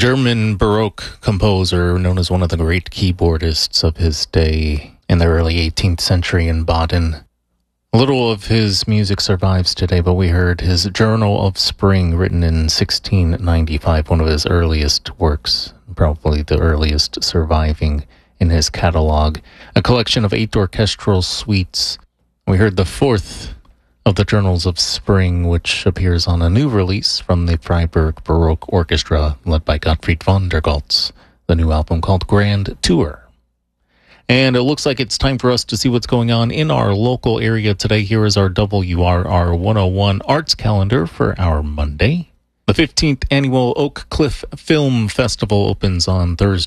German Baroque composer known as one of the great keyboardists of his day in the early 18th century in Baden. Little of his music survives today, but we heard his Journal of Spring, written in 1695, one of his earliest works, probably the earliest surviving in his catalog, a collection of 8 orchestral suites. We heard the fourth of the Journals of Spring, which appears on a new release from the Freiburg Baroque Orchestra, led by Gottfried von der Goltz, the new album called Grand Tour. And it looks like it's time for us to see what's going on in our local area today. Here is our WRR 101 Arts Calendar for our Monday. The 15th Annual Oak Cliff Film Festival opens on Thursday,